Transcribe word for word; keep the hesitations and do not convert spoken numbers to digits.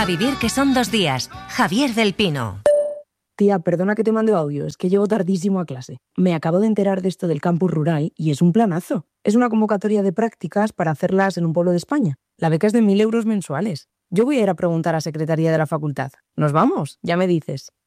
A vivir que son dos días. Javier del Pino. Tía, perdona que te mande audio, es que llego tardísimo a clase. Me acabo de enterar de esto del campus rural y es un planazo. Es una convocatoria de prácticas para hacerlas en un pueblo de España. La beca es de mil euros mensuales. Yo voy a ir a preguntar a Secretaría de la Facultad. ¿Nos vamos? Ya me dices.